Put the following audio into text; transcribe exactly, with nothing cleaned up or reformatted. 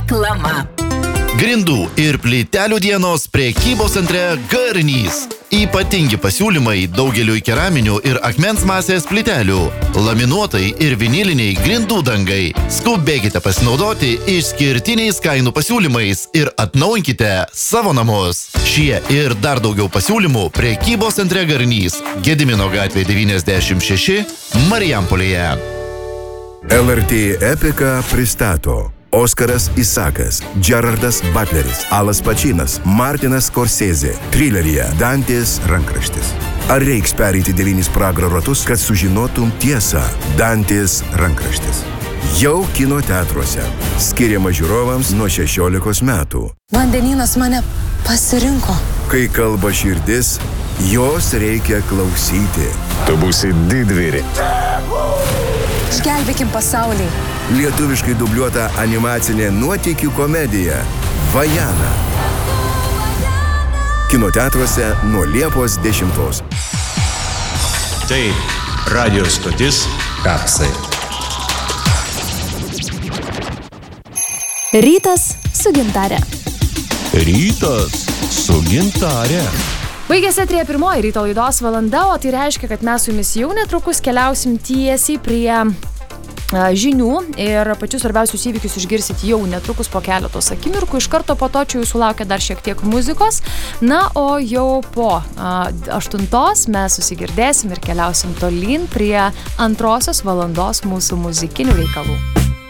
Reklama. Grindų ir plytelių dienos prekybos centre Garnys. Ypatingi pasiūlymai daugeliui keraminių ir akmens masės plytelių, laminuotai ir viniliniai grindų dangai. Skubėkite pasinaudoti išskirtiniais kainų pasiūlymais ir atnaujinkite savo namus. Šie ir dar daugiau pasiūlymų prekybos centre Garnys, Gedimino gatvė devyniasdešimt šeši, Marijampolėje. L R T Epika pristato Oskaras Isakas, Gerardas Butleris, Alas Pačinas, Martinas Scorsese, trileryje Dantės rankraštis. Ar reiks pereiti devynis pragaro ratus, kad sužinotum tiesą? Dantės rankraštis. Jau kino teatruose. Skiriama žiūrovams nuo šešiolikos metų. Vandenynas mane pasirinko. Kai kalba širdis, jos reikia klausyti. Tu būsi didvyri. Išgelbėkim pasaulį. Lietuviškai dubliuota animacinė nuotykių komedija Vajana. Kino teatruose nuo Liepos dešimtos. Tai radio stotis Kapsai. Rytas su Gintare. Rytas su Gintare. Baigėsi eteryje pirmoji ryto laidos valanda, o tai reiškia, kad mes su jumis jau netrukus keliausim tiesiai prie a, žinių ir pačius svarbiausius įvykius išgirsit jau netrukus po keletos akimirkų. Iš karto po to čia jūsų laukia dar šiek tiek muzikos. Na, o jau po a, aštuntos mes susigirdėsim ir keliausim tolyn prie antrosios valandos mūsų muzikinių reikalų.